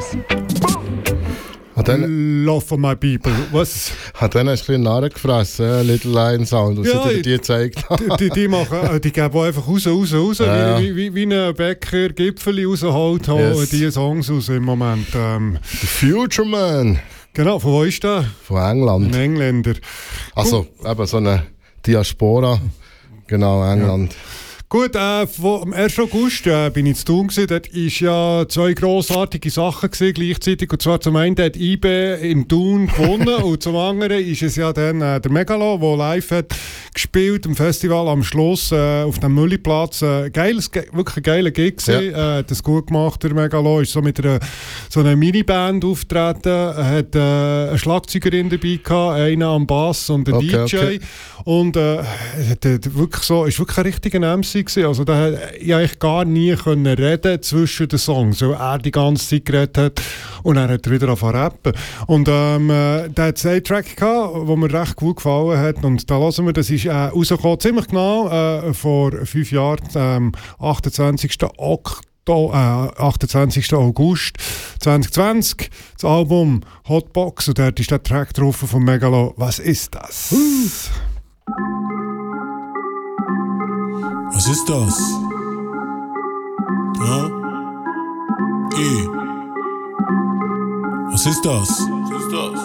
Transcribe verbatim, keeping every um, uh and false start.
Boys. Love for my people. Was? Hat dann ein bisschen nachgefressen, äh, Little Lion Sound, was Ja, ich dir die gezeigt habe. Die, die, die, machen, die geben einfach raus, raus, raus, Ja. wie, wie, wie ein Bäcker Gipfeli rausholt, Yes. die Songs raus im Moment. Ähm, The Future Man. genau, von wo ist der? Von England. Ein Engländer. Also eben so eine Diaspora. Genau, England. Gut, äh, vom am ersten August äh, bin ich zu Thun gewesen. Dort ist ja zwei grossartige Sachen gewesen, gleichzeitig. Und zwar zum einen hat I B in Thun gewonnen und zum anderen ist es ja dann äh, der Megalo, der live hat gespielt im Festival am Schluss äh, auf dem Mülliplatz. Äh, geiles, ge wirklich ein geiler Gig gewesen. Ja. Äh, das gut gemacht, der Megalo. Ist so mit einer, so einer Miniband auftreten. Er hat äh, eine Schlagzeugerin dabei gehabt, einen am Bass und einen Okay, D J. okay. Und äh, der, der wirklich so, ist wirklich ein richtiger M C gewesen. Also da hat ich eigentlich gar nie können reden zwischen den Songs, weil er die ganze Zeit geredet hat und dann hat er wieder angefangen zu rappen. Und ähm, äh, der hat einen Track gehabt, der mir recht gut gefallen hat und da hören wir, das ist äh, rausgekommen, ziemlich genau äh, vor fünf Jahren, ähm, achtundzwanzigsten Oktober, äh, achtundzwanzigsten August zwanzig zwanzig, das Album Hotbox und dort ist der Track drauf von Megalo. Was ist das? Was ist das? Ja? E. Was ist das? Was ist das?